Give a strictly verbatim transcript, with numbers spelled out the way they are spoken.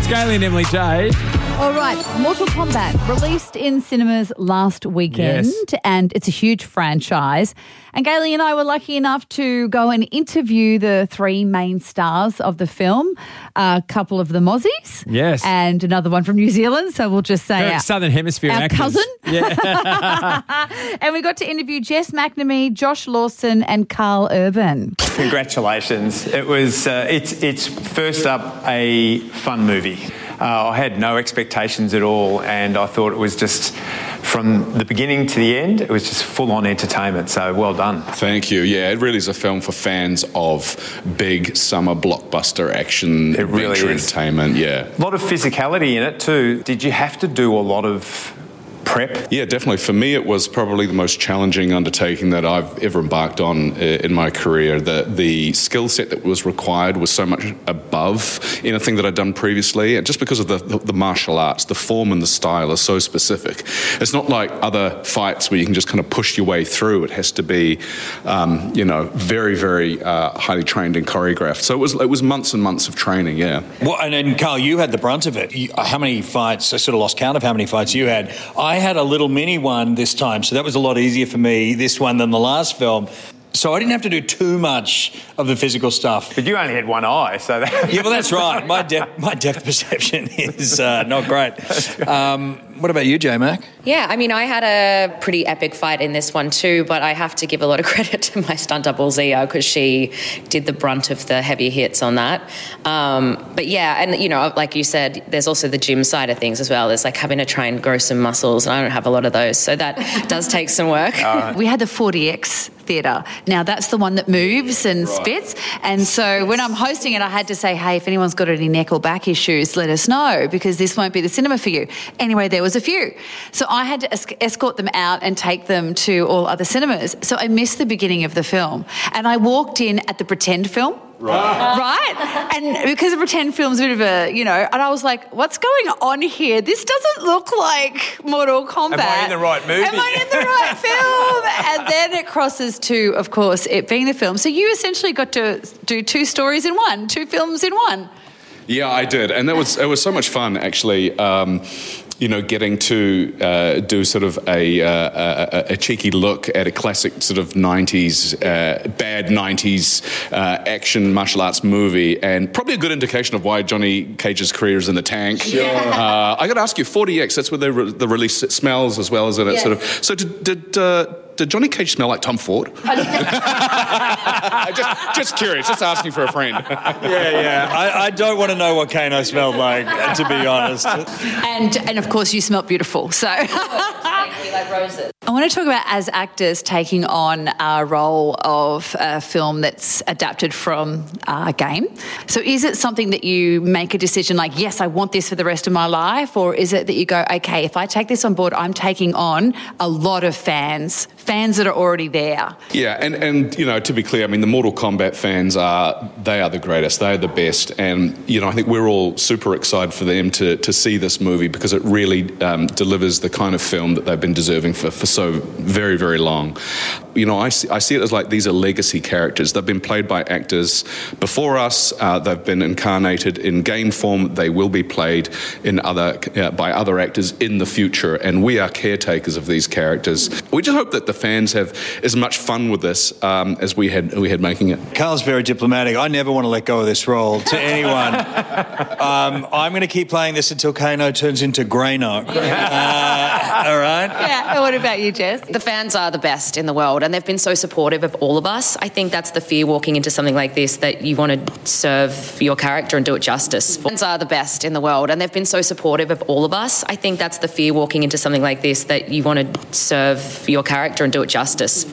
Gailey and Emily J. All right, Mortal Kombat released in cinemas last weekend, Yes. and it's a huge franchise. And Gailey and I were lucky enough to go and interview the three main stars of the film, a couple of them Aussies, Yes. and another one from New Zealand. So we'll just say Very our, Southern Hemisphere our actors. cousin. Yeah. And we got to interview Jess McNamee, Josh Lawson, and Carl Urban. Congratulations. It was, uh, it's, it's first up a fun movie. Uh, I had no expectations at all, and I thought it was just, from the beginning to the end, it was just full-on entertainment, so well done. Thank you. Yeah, it really is a film for fans of big summer blockbuster action, It really adventure is. entertainment, yeah. A lot of physicality in it too. Did you have to do a lot of prep? Yeah, definitely. For me, it was probably the most challenging undertaking that I've ever embarked on uh, in my career. The the skill set that was required was so much above anything that I'd done previously, and just because of the, the, the martial arts, the form and the style are so specific. It's not like other fights where you can just kind of push your way through. It has to be, um, you know, very, very uh, highly trained and choreographed. So it was it was months and months of training, yeah. Well, and then, Carl, you had the brunt of it. You, how many fights? I sort of lost count of how many fights you had. I had a little mini one this time, so that was a lot easier for me, this one, than the last film. So I didn't have to do too much of the physical stuff. But you only had one eye, so that... Yeah, well, that's right. My depth, my depth perception is uh, not great. Um, what about you, J-Mac? Yeah, I mean, I had a pretty epic fight in this one too, but I have to give a lot of credit to my stunt double Zia because she did the brunt of the heavy hits on that. Um, but yeah, and you know, like you said, there's also the gym side of things as well. There's like having to try and grow some muscles, and I don't have a lot of those, so that does take some work. Uh, We had the forty X theatre. Now, that's the one that moves and spits. And so when I'm hosting it, I had to say, hey, if anyone's got any neck or back issues, let us know because this won't be the cinema for you. Anyway, there was a few. So I had to es- escort them out and take them to all other cinemas. So I missed the beginning of the film. And I walked in at the pretend film. Right. Right? And because the pretend film's a bit of a, you know, and I was like, what's going on here? This doesn't look like Mortal Kombat. Am I in the right movie? Am I in the right film? And then it crosses to, of course, it being the film. So you essentially got to do two stories in one, two films in one. Yeah, I did, and that was it was so much fun actually. Um, you know, getting to uh, do sort of a, uh, a a cheeky look at a classic sort of nineties, uh, bad nineties uh, action martial arts movie, and probably a good indication of why Johnny Cage's career is in the tank. Sure. Uh, I got to ask you, forty X, that's where the, re- the release smells as well as it Yes. sort of. So did. did uh, Did Johnny Cage smell like Tom Ford? just, just curious, just asking for a friend. Yeah, yeah. I, I don't want to know what Kano smelled like, to be honest. And, and of course, you smelt beautiful. So Thank you, like roses. I want to talk about as actors taking on a role of a film that's adapted from a game. So is it something that you make a decision like, yes, I want this for the rest of my life? Or is it that you go, okay, if I take this on board, I'm taking on a lot of fans, fans that are already there? Yeah, and, and you know, to be clear, I mean, the Mortal Kombat fans are, they are the greatest, they are the best, and, you know, I think we're all super excited for them to, to see this movie because it really um, delivers the kind of film that they've been deserving for, for so very, very long. You know, I see, I see it as like these are legacy characters. They've been played by actors before us, uh, they've been incarnated in game form, they will be played in other uh, by other actors in the future, and we are caretakers of these characters. We just hope that the fans have as much fun with this um, as we had we had making it. Carl's very diplomatic. I never want to let go of this role to anyone. um, I'm going to keep playing this until Kano turns into Grano. Uh, all right? Yeah. And what about you, Jess? The fans are the best in the world, and they've been so supportive of all of us. I think that's the fear walking into something like this, that you want to serve your character and do it justice. Fans are the best in the world, and they've been so supportive of all of us. I think that's the fear walking into something like this, that you want to serve your character and do it justice.